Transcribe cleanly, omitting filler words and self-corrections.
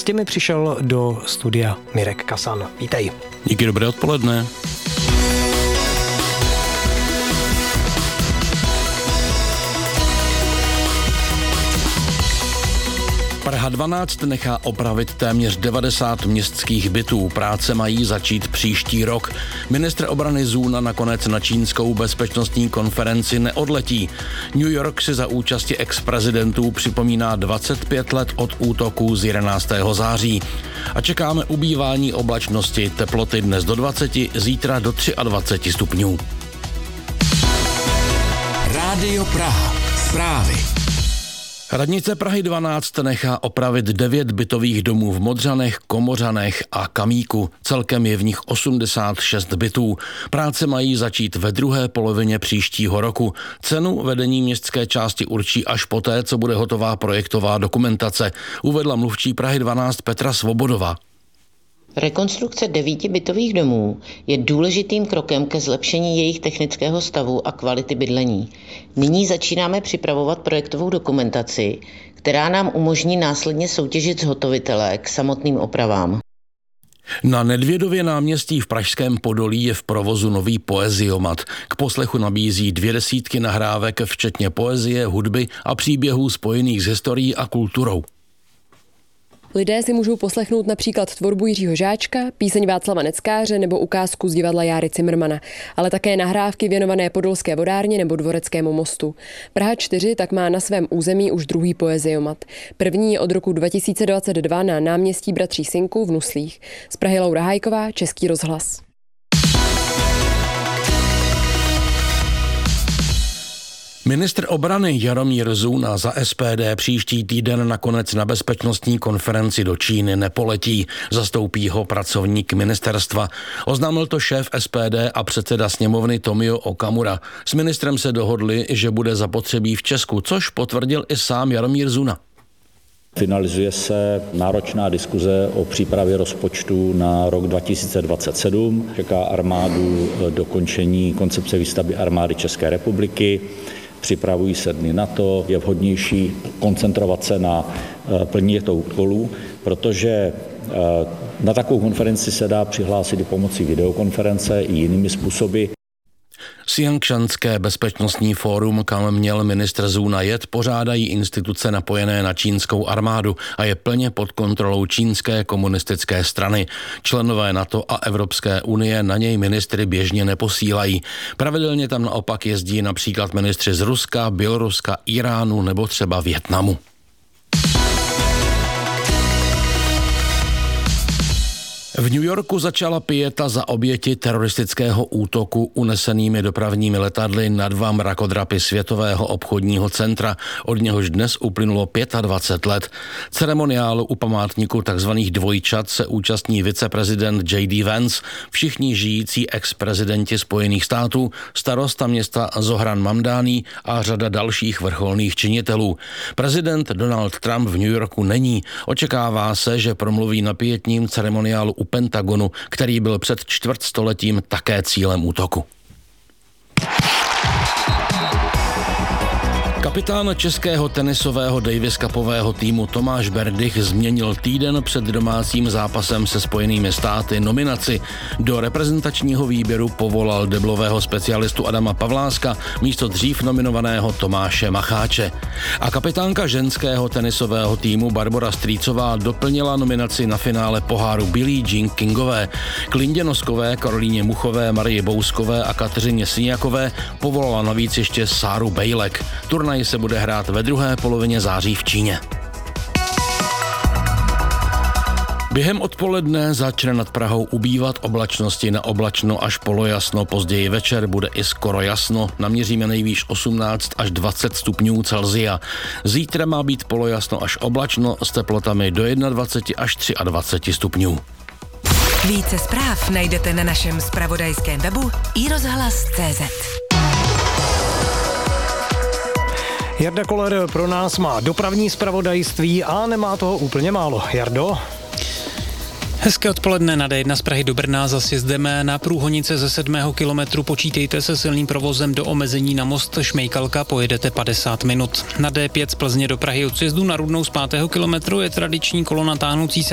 S těmi přišel do studia Mirek Kasan. Vítej. Díky, dobré odpoledne. Praha 12 nechá opravit téměř 90 městských bytů. Práce mají začít příští rok. Ministr obrany Zůna nakonec na čínskou bezpečnostní konferenci neodletí. New York si za účasti ex-prezidentů připomíná 25 let od útoků z 11. září. A čekáme ubývání oblačnosti, teploty dnes do 20, zítra do 23 stupňů. Rádio Praha. Zprávy. Radnice Prahy 12 nechá opravit 9 bytových domů v Modřanech, Komořanech a Kamíku. Celkem je v nich 86 bytů. Práce mají začít ve druhé polovině příštího roku. Cenu vedení městské části určí až poté, co bude hotová projektová dokumentace, uvedla mluvčí Prahy 12 Petra Svobodová. Rekonstrukce 9 bytových domů je důležitým krokem ke zlepšení jejich technického stavu a kvality bydlení. Nyní začínáme připravovat projektovou dokumentaci, která nám umožní následně soutěžit zhotovitele k samotným opravám. Na Nedvědově náměstí v pražském Podolí je v provozu nový poeziomat. K poslechu nabízí 200 nahrávek, včetně poezie, hudby a příběhů spojených s historií a kulturou. Lidé si můžou poslechnout například tvorbu Jiřího Žáčka, píseň Václava Neckáře nebo ukázku z divadla Járy Cimrmana, ale také nahrávky věnované Podolské vodárně nebo Dvoreckému mostu. Praha 4 tak má na svém území už druhý poeziomat. První je od roku 2022 na náměstí Bratří Synků v Nuslích. Z Prahy Laura Hajková, Český rozhlas. Ministr obrany Jaromír Zůna za SPD příští týden nakonec na bezpečnostní konferenci do Číny nepoletí. Zastoupí ho pracovník ministerstva. Oznámil to šéf SPD a předseda sněmovny Tomio Okamura. S ministrem se dohodli, že bude zapotřebí v Česku, což potvrdil i sám Jaromír Zůna. Finalizuje se náročná diskuze o přípravě rozpočtu na rok 2027. Čeká armádu dokončení koncepce výstavby armády České republiky. Připravují se dny NATO, je vhodnější koncentrovat se na plnění těchto úkolů, protože na takovou konferenci se dá přihlásit i pomocí videokonference i jinými způsoby. Siangšanské bezpečnostní fórum, kam měl ministr Zůna jet, pořádají instituce napojené na čínskou armádu a je plně pod kontrolou čínské komunistické strany. Členové NATO a Evropské unie na něj ministry běžně neposílají. Pravidelně tam naopak jezdí například ministři z Ruska, Běloruska, Iránu nebo třeba Vietnamu. V New Yorku začala pieta za oběti teroristického útoku unesenými dopravními letadly na 2 mrakodrapy Světového obchodního centra, od něhož dnes uplynulo 25 let. Ceremoniálu u památníku tzv. Dvojčat se účastní viceprezident J.D. Vance, všichni žijící ex-prezidenti Spojených států, starosta města Zohran Mamdani a řada dalších vrcholných činitelů. Prezident Donald Trump v New Yorku není. Očekává se, že promluví na pietním ceremoniálu u Pentagonu, který byl před čtvrtstoletím také cílem útoku. Kapitán českého tenisového Davis Cupového týmu Tomáš Berdych změnil týden před domácím zápasem se Spojenými státy nominaci. Do reprezentačního výběru povolal deblového specialistu Adama Pavláska místo dřív nominovaného Tomáše Macháče. A kapitánka ženského tenisového týmu Barbora Strýcová doplnila nominaci na finále poháru Billie Jean Kingové. K Lindě Noskové, Karolíně Muchové, Marii Bouskové a Kateřině Siniakové povolala navíc ještě Sáru Bejlek. Turnaj se bude hrát ve druhé polovině září v Číně. Během odpoledne začne nad Prahou ubývat oblačnosti, na oblačno až polojasno, později večer bude i skoro jasno, naměříme nejvýš 18 až 20 stupňů Celsia. Zítra má být polojasno až oblačno s teplotami do 21 až 23 stupňů. Více zpráv najdete na našem zpravodajském webu iRozhlas.cz. Jarda Koller pro nás má dopravní zpravodajství a nemá toho úplně málo. Jardo? Hezké odpoledne na D1 z Prahy do Brna za sjezdem na průhonice ze 7. kilometru. Počítejte se silným provozem do omezení na most Šmejkalka, pojedete 50 minut. Na D5 z Plzně do Prahy od sjezdu na Rudnou z 5. kilometru je tradiční kolona táhnoucí se